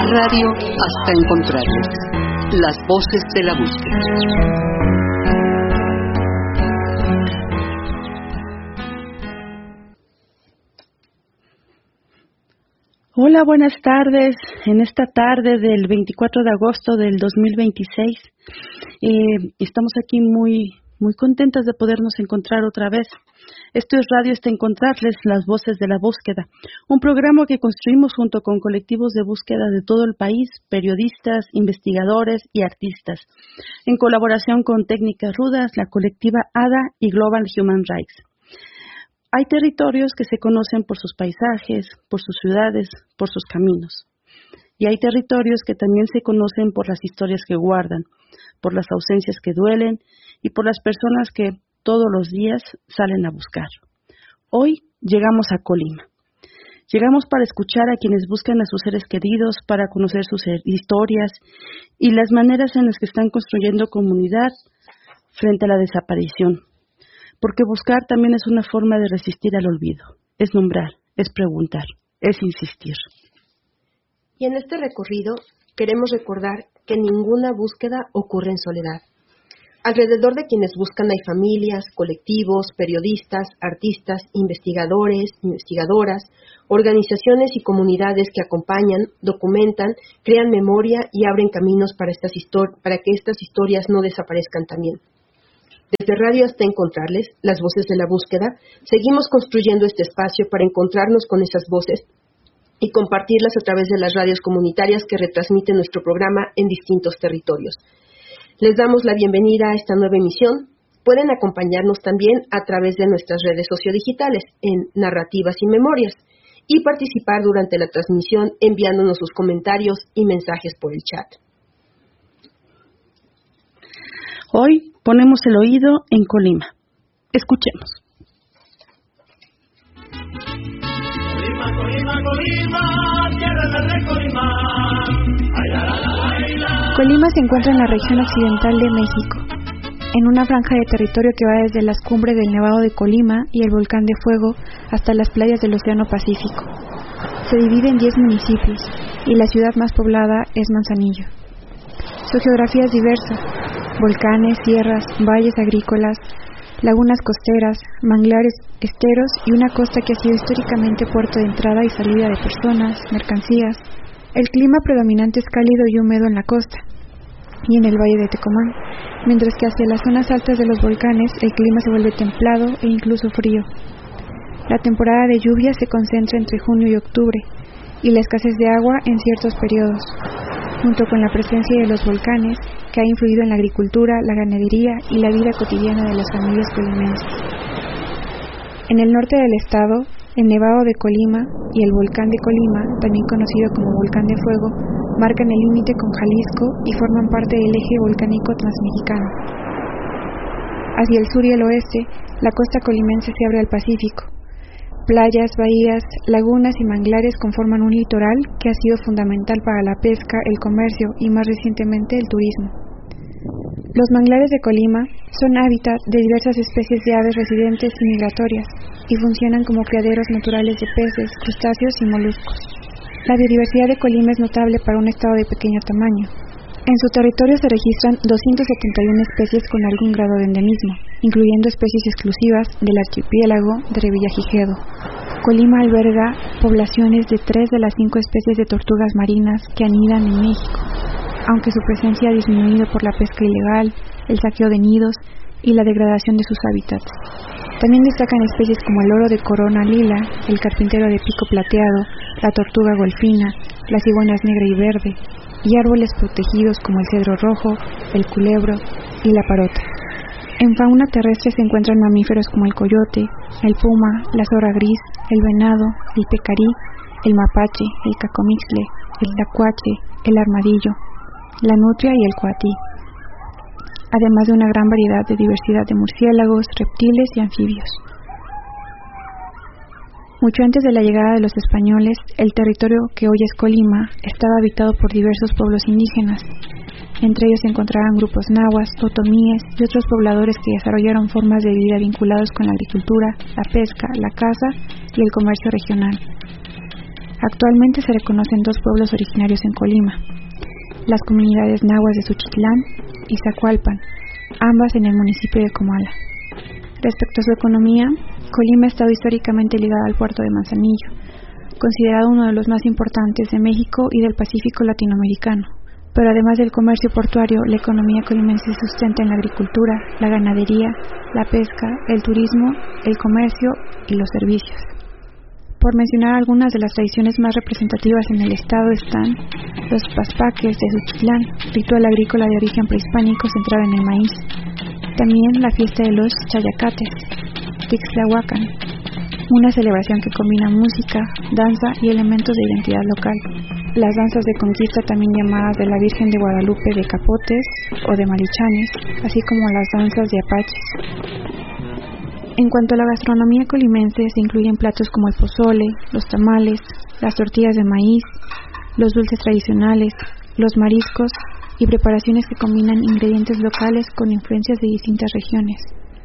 Radio hasta encontrarles. Las voces de la búsqueda. Hola, buenas tardes. En esta tarde del 24 de agosto del 2026, estamos aquí muy contentas de podernos encontrar otra vez. Esto es Radio hasta encontrarles, las voces de la búsqueda, un programa que construimos junto con colectivos de búsqueda de todo el país, periodistas, investigadores y artistas, en colaboración con Técnicas Rudas, la colectiva ADA y Global Human Rights. Hay territorios que se conocen por sus paisajes, por sus ciudades, por sus caminos. Y hay territorios que también se conocen por las historias que guardan, por las ausencias que duelen y por las personas que todos los días salen a buscar. Hoy llegamos a Colima. Llegamos para escuchar a quienes buscan a sus seres queridos, para conocer sus historias y las maneras en las que están construyendo comunidad frente a la desaparición. Porque buscar también es una forma de resistir al olvido. Es nombrar, es preguntar, es insistir. Y en este recorrido queremos recordar que ninguna búsqueda ocurre en soledad. Alrededor de quienes buscan hay familias, colectivos, periodistas, artistas, investigadores, investigadoras, organizaciones y comunidades que acompañan, documentan, crean memoria y abren caminos para que estas historias no desaparezcan también. Desde Radio hasta encontrarles, las voces de la búsqueda, seguimos construyendo este espacio para encontrarnos con esas voces y compartirlas a través de las radios comunitarias que retransmiten nuestro programa en distintos territorios. Les damos la bienvenida a esta nueva emisión. Pueden acompañarnos también a través de nuestras redes sociodigitales en Narrativas y Memorias y participar durante la transmisión enviándonos sus comentarios y mensajes por el chat. Hoy ponemos el oído en Colima. Escuchemos. Colima, Colima, Colima, tierra de Colima. Colima se encuentra en la región occidental de México, en una franja de territorio que va desde las cumbres del Nevado de Colima y el Volcán de Fuego hasta las playas del Océano Pacífico. Se divide en 10 municipios y la ciudad más poblada es Manzanillo. Su geografía es diversa: volcanes, sierras, valles agrícolas, lagunas costeras, manglares, esteros y una costa que ha sido históricamente puerto de entrada y salida de personas, mercancías. El clima predominante es cálido y húmedo en la costa y en el valle de Tecomán, mientras que hacia las zonas altas de los volcanes el clima se vuelve templado e incluso frío. La temporada de lluvia se concentra entre junio y octubre y la escasez de agua en ciertos periodos, junto con la presencia de los volcanes que ha influido en la agricultura, la ganadería y la vida cotidiana de las familias colimenses. En el norte del estado, el Nevado de Colima y el Volcán de Colima, también conocido como Volcán de Fuego, marcan el límite con Jalisco y forman parte del eje volcánico transmexicano. Hacia el sur y el oeste, la costa colimense se abre al Pacífico. Playas, bahías, lagunas y manglares conforman un litoral que ha sido fundamental para la pesca, el comercio y más recientemente el turismo. Los manglares de Colima son hábitat de diversas especies de aves residentes y migratorias y funcionan como criaderos naturales de peces, crustáceos y moluscos. La biodiversidad de Colima es notable para un estado de pequeño tamaño. En su territorio se registran 271 especies con algún grado de endemismo, incluyendo especies exclusivas del archipiélago de Revillagigedo. Colima alberga poblaciones de 3 de las 5 especies de tortugas marinas que anidan en México, aunque su presencia ha disminuido por la pesca ilegal, el saqueo de nidos y la degradación de sus hábitats. También destacan especies como el loro de corona lila, el carpintero de pico plateado, la tortuga golfina, las iguanas negra y verde, y árboles protegidos como el cedro rojo, el culebro y la parota. En fauna terrestre se encuentran mamíferos como el coyote, el puma, la zorra gris, el venado, el pecarí, el mapache, el cacomixtle, el tacuache, el armadillo, la nutria y el coatí, además de una gran variedad de diversidad de murciélagos, reptiles y anfibios. Mucho antes de la llegada de los españoles, el territorio que hoy es Colima estaba habitado por diversos pueblos indígenas. Entre ellos se encontraban grupos nahuas, otomíes y otros pobladores que desarrollaron formas de vida vinculados con la agricultura, la pesca, la caza y el comercio regional. Actualmente se reconocen 2 pueblos originarios en Colima, las comunidades nahuas de Suchitlán y Zacualpan, ambas en el municipio de Comala. Respecto a su economía, Colima ha estado históricamente ligada al puerto de Manzanillo, considerado uno de los más importantes de México y del Pacífico latinoamericano. Pero además del comercio portuario, la economía colimense se sustenta en la agricultura, la ganadería, la pesca, el turismo, el comercio y los servicios. Por mencionar algunas de las tradiciones más representativas en el estado están los paspaques de Suchitlán, ritual agrícola de origen prehispánico centrado en el maíz. También la fiesta de los chayacates, Tixtlahuacan, una celebración que combina música, danza y elementos de identidad local. Las danzas de conquista, también llamadas de la Virgen de Guadalupe de Capotes o de Marichanes, así como las danzas de apaches. En cuanto a la gastronomía colimense, se incluyen platos como el pozole, los tamales, las tortillas de maíz, los dulces tradicionales, los mariscos y preparaciones que combinan ingredientes locales con influencias de distintas regiones.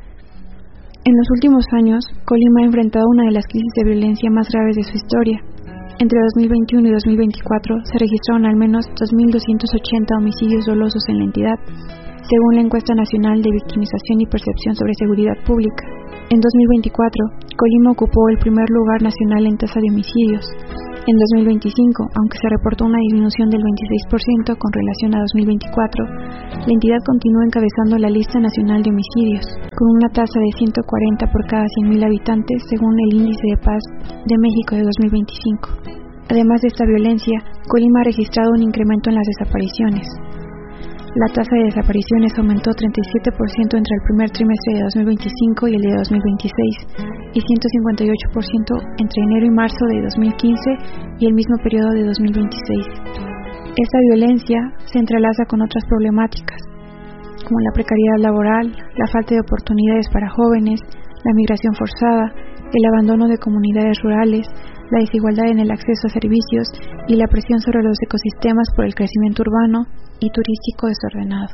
En los últimos años, Colima ha enfrentado una de las crisis de violencia más graves de su historia. Entre 2021 y 2024 se registraron al menos 2.280 homicidios dolosos en la entidad, según la Encuesta Nacional de Victimización y Percepción sobre Seguridad Pública. En 2024, Colima ocupó el primer lugar nacional en tasa de homicidios. En 2025, aunque se reportó una disminución del 26% con relación a 2024, la entidad continúa encabezando la lista nacional de homicidios, con una tasa de 140 por cada 100.000 habitantes, según el Índice de Paz de México de 2025. Además de esta violencia, Colima ha registrado un incremento en las desapariciones. La tasa de desapariciones aumentó 37% entre el primer trimestre de 2025 y el de 2026, y 158% entre enero y marzo de 2015 y el mismo periodo de 2026. Esta violencia se entrelaza con otras problemáticas, como la precariedad laboral, la falta de oportunidades para jóvenes, la migración forzada, el abandono de comunidades rurales, la desigualdad en el acceso a servicios y la presión sobre los ecosistemas por el crecimiento urbano y turístico desordenado.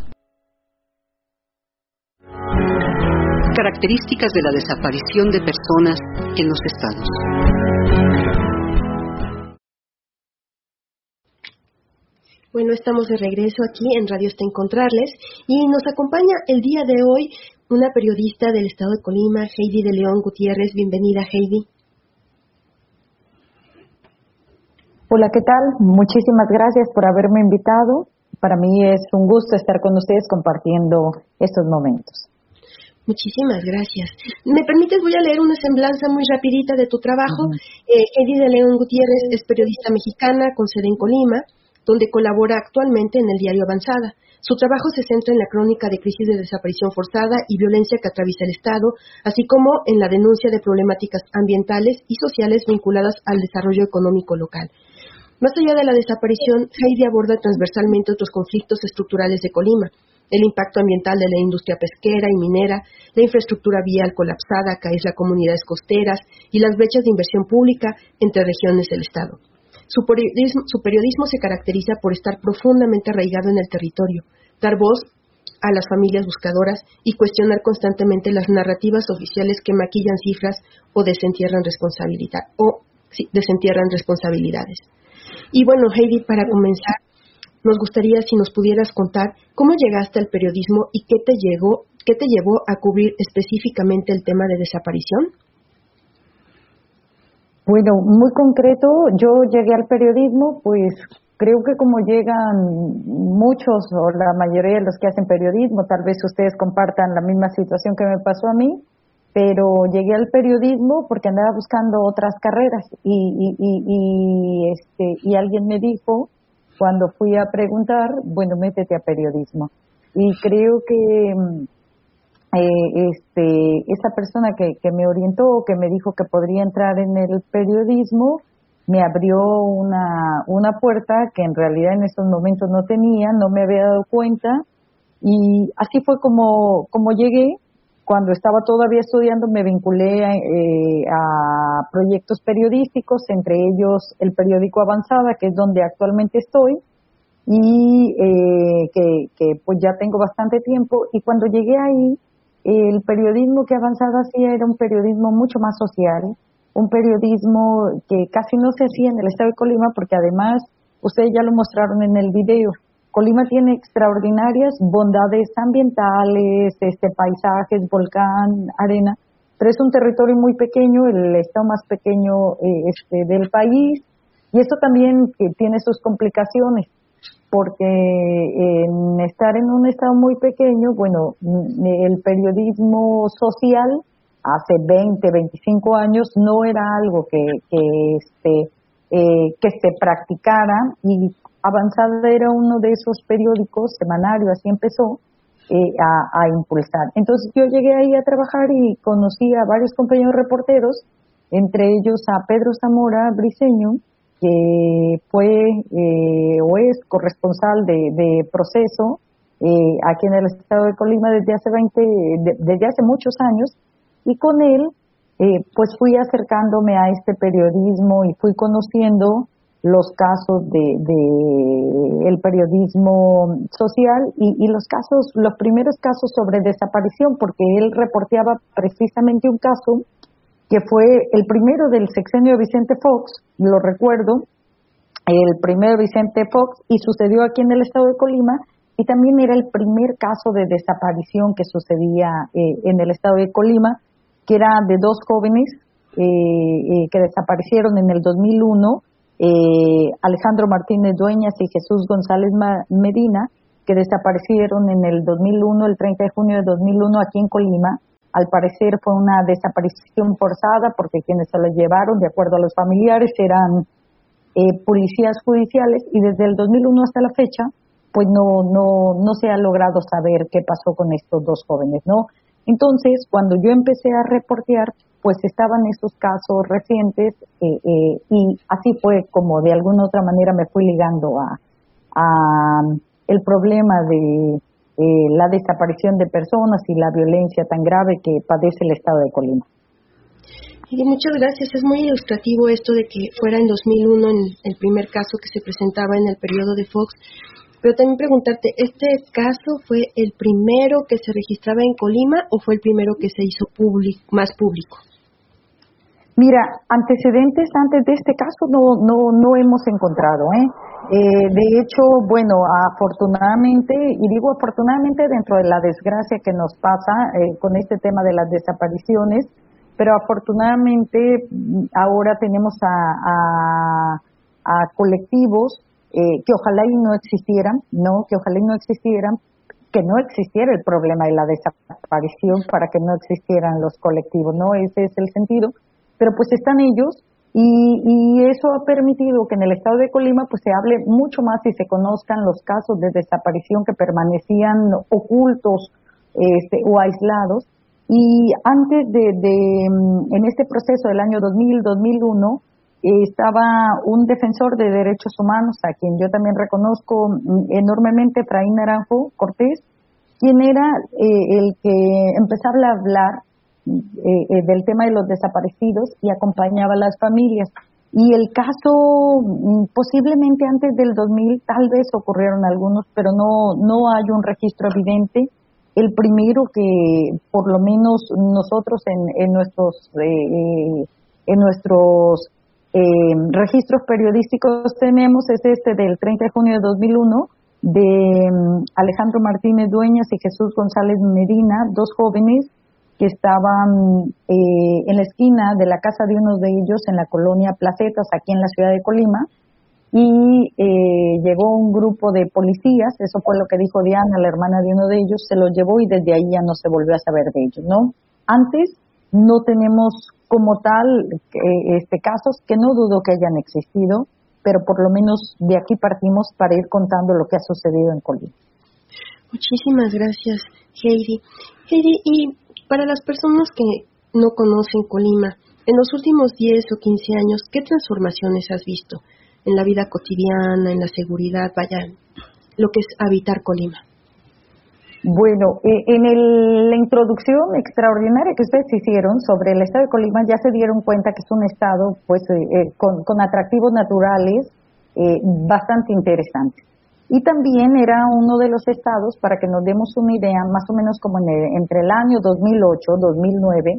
Características de la desaparición de personas en los estados. Bueno, estamos de regreso aquí en Radio Hasta Encontrarles y nos acompaña el día de hoy una periodista del estado de Colima, Heidi de León Gutiérrez. Bienvenida, Heidi. Hola, ¿qué tal? Muchísimas gracias por haberme invitado. Para mí es un gusto estar con ustedes compartiendo estos momentos. Muchísimas gracias. ¿Me permites? Voy a leer una semblanza muy rapidita de tu trabajo. Heidi de León Gutiérrez es periodista mexicana con sede en Colima, donde colabora actualmente en el diario Avanzada. Su trabajo se centra en la crónica de crisis de desaparición forzada y violencia que atraviesa el Estado, así como en la denuncia de problemáticas ambientales y sociales vinculadas al desarrollo económico local. Más allá de la desaparición, Heidi aborda transversalmente otros conflictos estructurales de Colima: el impacto ambiental de la industria pesquera y minera, la infraestructura vial colapsada que aísla comunidades costeras y las brechas de inversión pública entre regiones del Estado. Su periodismo se caracteriza por estar profundamente arraigado en el territorio, dar voz a las familias buscadoras y cuestionar constantemente las narrativas oficiales que maquillan cifras o desentierran responsabilidades. Y bueno, Heidi, para comenzar, nos gustaría si nos pudieras contar cómo llegaste al periodismo y qué te llevó a cubrir específicamente el tema de desaparición. Bueno, muy concreto, yo llegué al periodismo, pues creo que como llegan muchos o la mayoría de los que hacen periodismo, tal vez ustedes compartan la misma situación que me pasó a mí, pero llegué al periodismo porque andaba buscando otras carreras y alguien me dijo, cuando fui a preguntar, bueno, métete a periodismo. Y creo que esa persona que me orientó, que me dijo que podría entrar en el periodismo, me abrió una puerta que en realidad en estos momentos no tenía, no me había dado cuenta, y así fue como llegué. Cuando estaba todavía estudiando me vinculé a proyectos periodísticos, entre ellos el periódico Avanzada, que es donde actualmente estoy, y que pues ya tengo bastante tiempo. Y cuando llegué ahí, el periodismo que Avanzada hacía era un periodismo mucho más social, un periodismo que casi no se hacía en el estado de Colima, porque además, ustedes ya lo mostraron en el video, Colima tiene extraordinarias bondades ambientales, paisajes, volcán, arena, pero es un territorio muy pequeño, el estado más pequeño del país, y esto también tiene sus complicaciones, porque estar en un estado muy pequeño, bueno, el periodismo social hace 20, 25 años no era algo que se practicara, y Avanzada era uno de esos periódicos semanarios, así empezó a impulsar. Entonces yo llegué ahí a trabajar y conocí a varios compañeros reporteros, entre ellos a Pedro Zamora Briceño, que fue o es corresponsal de Proceso aquí en el estado de Colima desde hace muchos años, y con él pues fui acercándome a este periodismo y fui conociendo los casos de el periodismo social y los primeros casos sobre desaparición, porque él reporteaba precisamente un caso que fue el primero del sexenio de Vicente Fox, lo recuerdo, el primero de Vicente Fox, y sucedió aquí en el estado de Colima, y también era el primer caso de desaparición que sucedía en el estado de Colima, que era de dos jóvenes que desaparecieron en el 2001, Alejandro Martínez Dueñas y Jesús González Medina, que desaparecieron en el 2001, el 30 de junio de 2001 aquí en Colima. Al parecer fue una desaparición forzada, porque quienes se la llevaron, de acuerdo a los familiares, eran policías judiciales, y desde el 2001 hasta la fecha pues no se ha logrado saber qué pasó con estos dos jóvenes, ¿no? Entonces, cuando yo empecé a reportear, pues estaban estos casos recientes, y así fue como de alguna otra manera me fui ligando a el problema de la desaparición de personas y la violencia tan grave que padece el estado de Colima. Y muchas gracias. Es muy ilustrativo esto de que fuera en 2001 en el primer caso que se presentaba en el periodo de Fox. Pero también preguntarte, ¿este caso fue el primero que se registraba en Colima o fue el primero que se hizo más público? Mira, antecedentes antes de este caso no hemos encontrado, de hecho, bueno, afortunadamente, y digo afortunadamente dentro de la desgracia que nos pasa con este tema de las desapariciones, pero afortunadamente ahora tenemos a colectivos que ojalá y no existieran, ¿no? Que ojalá y no existieran, que no existiera el problema de la desaparición para que no existieran los colectivos, ¿no? Ese es el sentido. Pero pues están ellos, y eso ha permitido que en el estado de Colima pues se hable mucho más y se conozcan los casos de desaparición que permanecían ocultos o aislados. Y antes en este proceso del año 2000-2001, estaba un defensor de derechos humanos, a quien yo también reconozco enormemente, Efraín Naranjo Cortés, quien era el que empezaba a hablar del tema de los desaparecidos y acompañaba a las familias. Y el caso, posiblemente antes del 2000, tal vez ocurrieron algunos, pero no hay un registro evidente. El primero que, por lo menos nosotros en nuestros registros periodísticos tenemos, es este del 30 de junio de 2001, de Alejandro Martínez Dueñas y Jesús González Medina, dos jóvenes que estaban en la esquina de la casa de uno de ellos en la colonia Placetas, aquí en la ciudad de Colima, y llegó un grupo de policías, eso fue lo que dijo Diana, la hermana de uno de ellos, se los llevó y desde ahí ya no se volvió a saber de ellos, ¿no? Antes no tenemos como tal casos, que no dudo que hayan existido, pero por lo menos de aquí partimos para ir contando lo que ha sucedido en Colima. Muchísimas gracias, Heidi. Heidi, y para las personas que no conocen Colima, en los últimos 10 o 15 años, ¿qué transformaciones has visto en la vida cotidiana, en la seguridad, vaya, lo que es habitar Colima? Bueno, en la introducción extraordinaria que ustedes hicieron sobre el estado de Colima, ya se dieron cuenta que es un estado pues con atractivos naturales bastante interesantes. Y también era uno de los estados, para que nos demos una idea, más o menos como entre el año 2008-2009,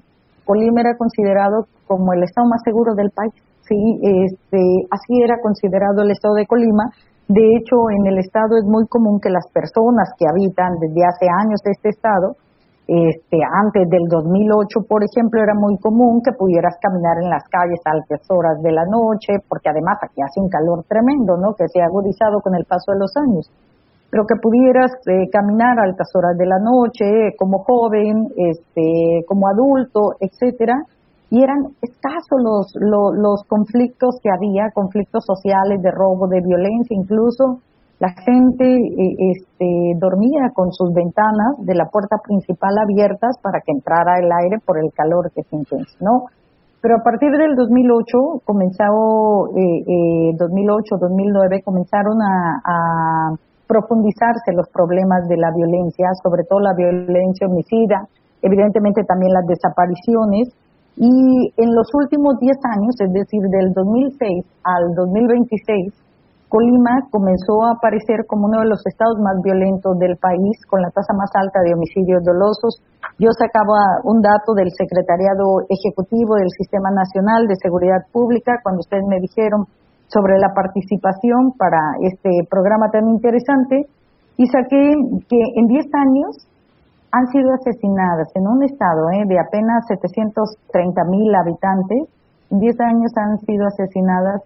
Colima era considerado como el estado más seguro del país. Sí, así era considerado el estado de Colima. De hecho, en el estado es muy común que las personas que habitan desde hace años este estado, antes del 2008, por ejemplo, era muy común que pudieras caminar en las calles a altas horas de la noche, porque además aquí hace un calor tremendo, ¿no?, que se ha agudizado con el paso de los años. Pero que pudieras caminar a altas horas de la noche, como joven, como adulto, etcétera, y eran escasos los conflictos que había, conflictos sociales, de robo, de violencia, incluso la gente dormía con sus ventanas de la puerta principal abiertas para que entrara el aire por el calor que se intenso, ¿no? Pero a partir del 2008, 2009, comenzaron a profundizarse los problemas de la violencia, sobre todo la violencia homicida, evidentemente también las desapariciones, y en los últimos 10 años, es decir, del 2006 al 2026, Colima comenzó a aparecer como uno de los estados más violentos del país, con la tasa más alta de homicidios dolosos. Yo sacaba un dato del Secretariado Ejecutivo del Sistema Nacional de Seguridad Pública, cuando ustedes me dijeron sobre la participación para este programa tan interesante, y saqué que en 10 años han sido asesinadas en un estado de apenas 730,000 habitantes, en 10 años han sido asesinadas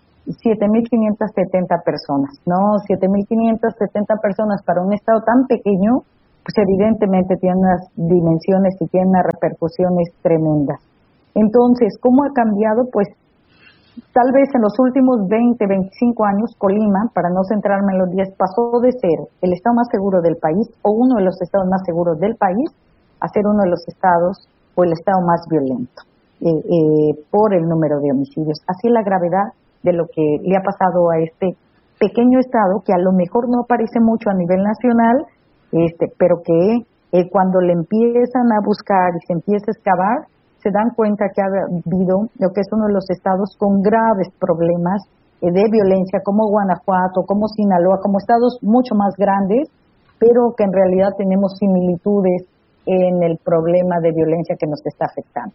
7,570 personas, ¿no? 7,570 personas para un estado tan pequeño, pues evidentemente tiene unas dimensiones y tiene unas repercusiones tremendas. Entonces, ¿cómo ha cambiado? Pues tal vez en los últimos 20, 25 años, Colima, para no centrarme en los 10, pasó de ser el estado más seguro del país, o uno de los estados más seguros del país, a ser uno de los estados o el estado más violento, por el número de homicidios. Así la gravedad de lo que le ha pasado a este pequeño estado, que a lo mejor no aparece mucho a nivel nacional, pero que cuando le empiezan a buscar y se empieza a excavar, se dan cuenta que ha habido lo que es uno de los estados con graves problemas de violencia, como Guanajuato, como Sinaloa, como estados mucho más grandes, pero que en realidad tenemos similitudes en el problema de violencia que nos está afectando.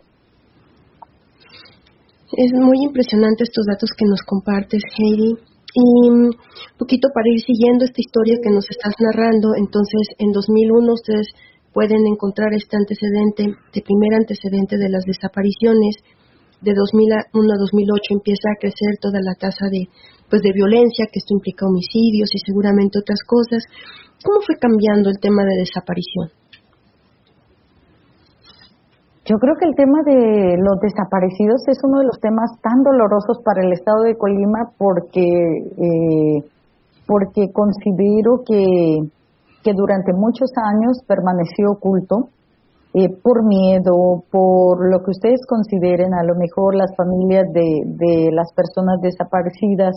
Es muy impresionante estos datos que nos compartes, Heidi. Y un poquito para ir siguiendo esta historia que nos estás narrando, entonces en 2001 ustedes pueden encontrar este antecedente, primer antecedente de las desapariciones. De 2001 a 2008 empieza a crecer toda la tasa de violencia, que esto implica homicidios y seguramente otras cosas. ¿Cómo fue cambiando el tema de desaparición? Yo creo que el tema de los desaparecidos es uno de los temas tan dolorosos para el estado de Colima, porque considero que durante muchos años permaneció oculto, por miedo, por lo que ustedes consideren, a lo mejor las familias de las personas desaparecidas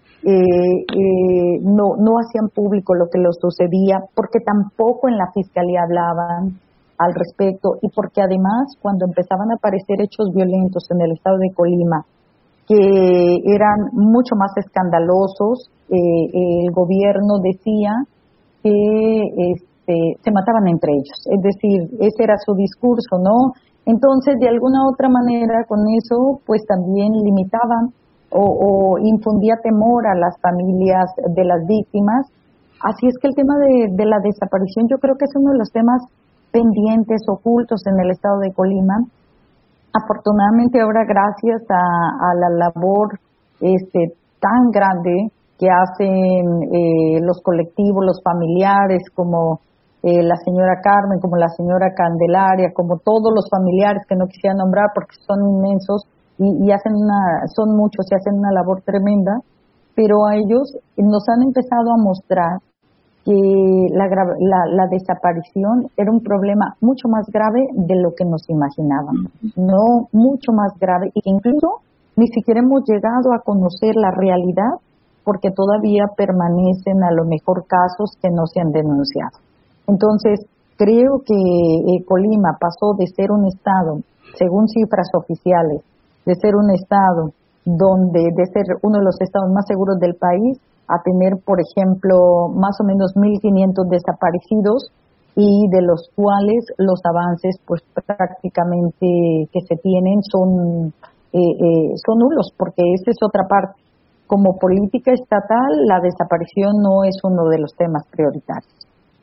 no hacían público lo que les sucedía, porque tampoco en la fiscalía hablaban al respecto, y porque además cuando empezaban a aparecer hechos violentos en el estado de Colima que eran mucho más escandalosos, el gobierno decía que se mataban entre ellos, es decir, ese era su discurso, ¿no? Entonces, de alguna otra manera, con eso, pues también limitaban o infundía temor a las familias de las víctimas. Así es que el tema de la desaparición, yo creo que es uno de los temas pendientes, ocultos en el estado de Colima. Afortunadamente ahora, gracias a la labor tan grande que hacen los colectivos, los familiares, como la señora Carmen, como la señora Candelaria, como todos los familiares que no quisiera nombrar porque son inmensos y son muchos y hacen una labor tremenda, pero a ellos nos han empezado a mostrar que la desaparición era un problema mucho más grave de lo que nos imaginábamos, no mucho más grave, y que incluso ni siquiera hemos llegado a conocer la realidad, porque todavía permanecen a lo mejor casos que no se han denunciado. Entonces, creo que Colima pasó de ser un estado, según cifras oficiales, de ser un estado de ser uno de los estados más seguros del país, a tener, por ejemplo, más o menos 1,500 desaparecidos, y de los cuales los avances pues prácticamente que se tienen son nulos, porque esa es otra parte. Como política estatal, la desaparición no es uno de los temas prioritarios.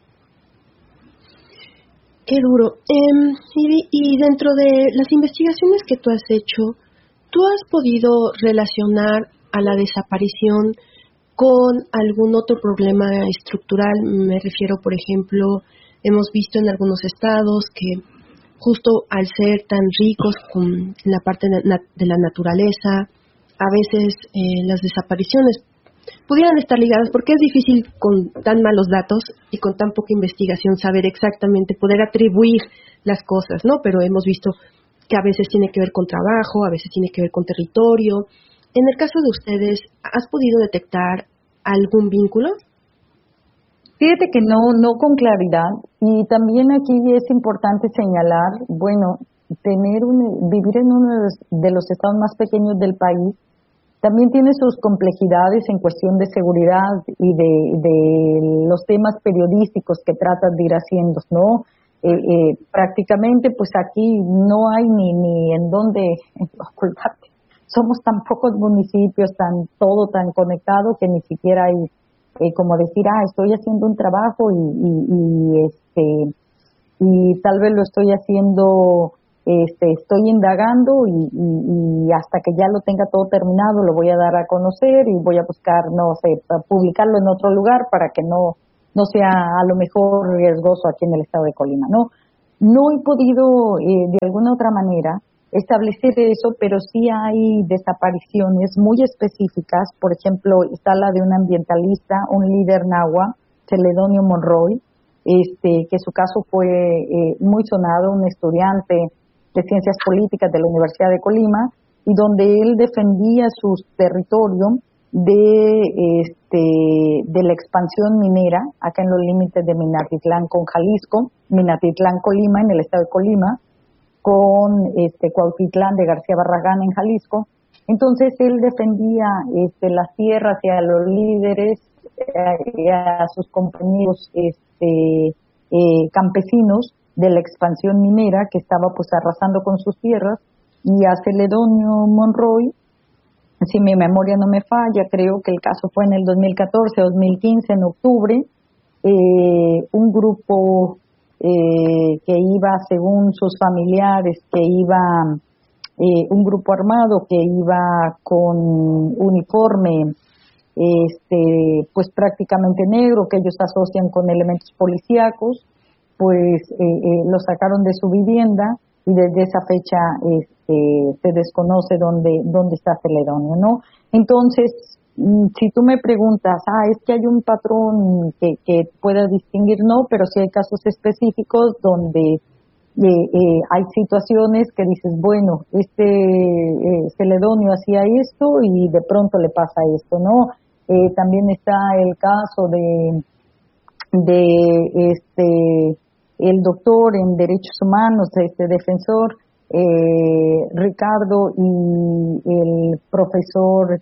Qué duro. Y dentro de las investigaciones que tú has hecho, ¿tú has podido relacionar a la desaparición con algún otro problema estructural? Me refiero, por ejemplo, hemos visto en algunos estados que justo al ser tan ricos con la parte de la naturaleza, a veces las desapariciones pudieran estar ligadas, porque es difícil con tan malos datos y con tan poca investigación saber exactamente, poder atribuir las cosas, ¿no? Pero hemos visto que a veces tiene que ver con trabajo, a veces tiene que ver con territorio. En el caso de ustedes, ¿has podido detectar algún vínculo? Fíjate que no con claridad, y también aquí es importante señalar, bueno, vivir en uno de los estados más pequeños del país también tiene sus complejidades en cuestión de seguridad y de los temas periodísticos que tratas de ir haciendo, ¿no? Prácticamente, pues aquí no hay ni en dónde ocultarte. Somos tan pocos municipios, todo tan conectado que ni siquiera hay como decir, estoy haciendo un trabajo y tal vez lo estoy haciendo, estoy indagando y hasta que ya lo tenga todo terminado lo voy a dar a conocer y voy a buscar, no sé, publicarlo en otro lugar para que no sea a lo mejor riesgoso aquí en el estado de Colima, ¿no? No he podido de alguna otra manera establecer eso, pero sí hay desapariciones muy específicas. Por ejemplo, está la de un ambientalista, un líder nahua, Celedonio Monroy, que su caso fue muy sonado, un estudiante de ciencias políticas de la Universidad de Colima, y donde él defendía su territorio de la expansión minera acá en los límites de Minatitlán con Jalisco, Minatitlán, Colima, en el estado de Colima, con Cuautitlán de García Barragán en Jalisco. Entonces él defendía las tierras y a los líderes y a sus compañeros campesinos de la expansión minera que estaba pues arrasando con sus tierras, y a Celedonio Monroy, si mi memoria no me falla, creo que el caso fue en el 2014-2015, en octubre, un grupo que iba, según sus familiares, un grupo armado que iba con uniforme pues prácticamente negro, que ellos asocian con elementos policíacos, pues lo sacaron de su vivienda, y desde esa fecha se desconoce dónde está Celedonio, ¿no? Entonces, si tú me preguntas, es que hay un patrón que pueda distinguir, no, pero sí hay casos específicos donde hay situaciones que dices, bueno, Celedonio hacía esto y de pronto le pasa esto, ¿no? También está el caso de el doctor en derechos humanos, defensor Ricardo, y el profesor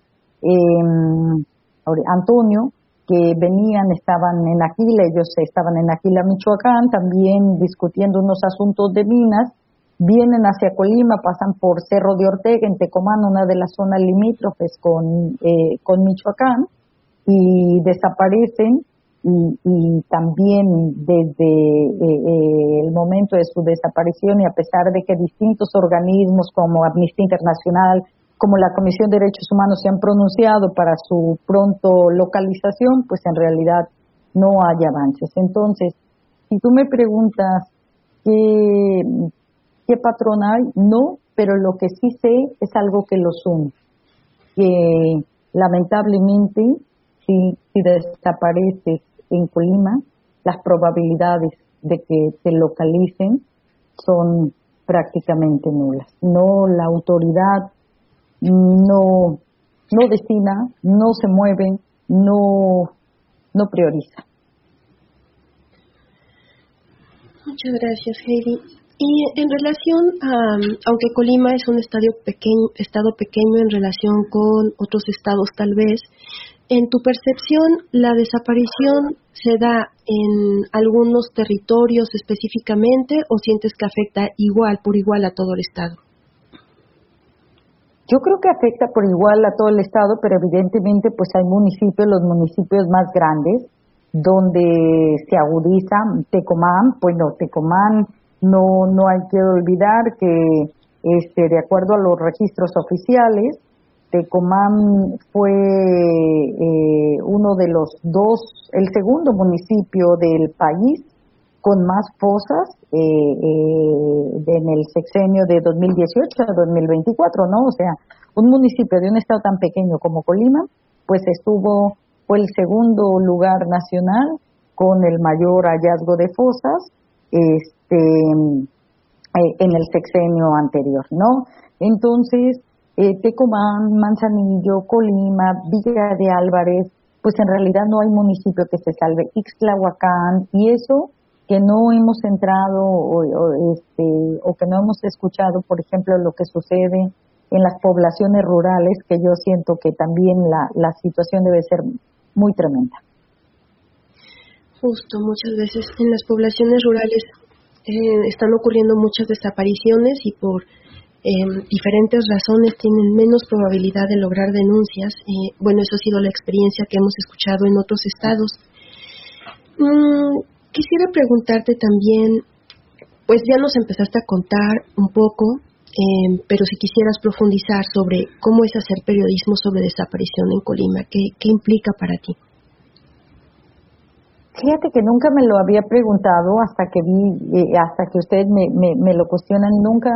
Antonio, que estaban en Aquila, ellos estaban en Aquila, Michoacán, también discutiendo unos asuntos de minas, vienen hacia Colima, pasan por Cerro de Ortega, en Tecomán, una de las zonas limítrofes con Michoacán, y desaparecen, y también desde el momento de su desaparición, y a pesar de que distintos organismos como Amnistía Internacional, como la Comisión de Derechos Humanos se han pronunciado para su pronto localización, pues en realidad no hay avances. Entonces, si tú me preguntas qué patrón hay, no, pero lo que sí sé es algo que los une, que lamentablemente si desapareces en Colima, las probabilidades de que te localicen son prácticamente nulas. No, la autoridad no destina, no se mueve, no prioriza. Muchas gracias, Heidi. Y en relación aunque Colima es un estado pequeño en relación con otros estados tal vez, En tu percepción, ¿la desaparición se da en algunos territorios específicamente o sientes que afecta por igual a todo el estado? Yo creo que afecta por igual a todo el estado, pero evidentemente pues hay municipios, los municipios más grandes, donde se agudiza. Tecomán, pues no, Tecomán no hay que olvidar que de acuerdo a los registros oficiales, Tecomán fue uno de el segundo municipio del país con más fosas en el sexenio de 2018 a 2024, ¿no? O sea, un municipio de un estado tan pequeño como Colima, pues fue el segundo lugar nacional con el mayor hallazgo de fosas en el sexenio anterior, ¿no? Entonces, Tecomán, Manzanillo, Colima, Villa de Álvarez, pues en realidad no hay municipio que se salve. Ixtlahuacán, y eso que no hemos entrado o que no hemos escuchado, por ejemplo, lo que sucede en las poblaciones rurales, que yo siento que también la situación debe ser muy tremenda. Justo, muchas veces en las poblaciones rurales están ocurriendo muchas desapariciones y por diferentes razones tienen menos probabilidad de lograr denuncias. Bueno, eso ha sido la experiencia que hemos escuchado en otros estados. Quisiera preguntarte también, pues ya nos empezaste a contar un poco, pero si quisieras profundizar sobre cómo es hacer periodismo sobre desaparición en Colima, ¿qué implica para ti? Fíjate que nunca me lo había preguntado hasta que ustedes me lo cuestionan. Nunca